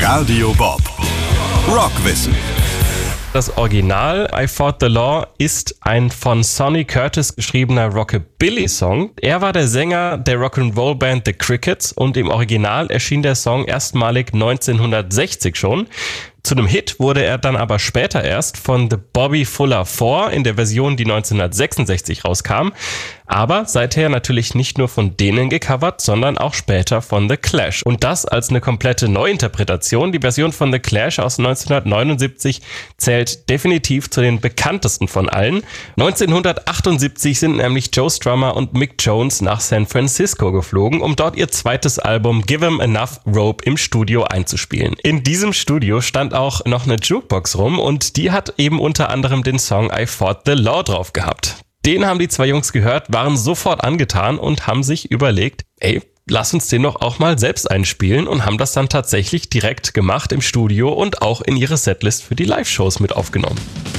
Radio Bob. Rockwissen. Das Original I Fought the Law ist ein von Sonny Curtis geschriebener Rockabilly-Song. Er war der Sänger der Rock'n'Roll-Band The Crickets und im Original erschien der Song erstmalig 1960 schon. Zu einem Hit wurde er dann aber später erst von The Bobby Fuller 4 in der Version, die 1966 rauskam. Aber seither natürlich nicht nur von denen gecovert, sondern auch später von The Clash. Und das als eine komplette Neuinterpretation. Die Version von The Clash aus 1979 zählt definitiv zu den bekanntesten von allen. 1978 sind nämlich Joe Strummer und Mick Jones nach San Francisco geflogen, um dort ihr zweites Album Give 'Em Enough Rope im Studio einzuspielen. In diesem Studio stand auch noch eine Jukebox rum und die hat eben unter anderem den Song I Fought the Law drauf gehabt. Den haben die zwei Jungs gehört, waren sofort angetan und haben sich überlegt, lass uns den doch auch mal selbst einspielen, und haben das dann tatsächlich direkt gemacht im Studio und auch in ihre Setlist für die Live-Shows mit aufgenommen.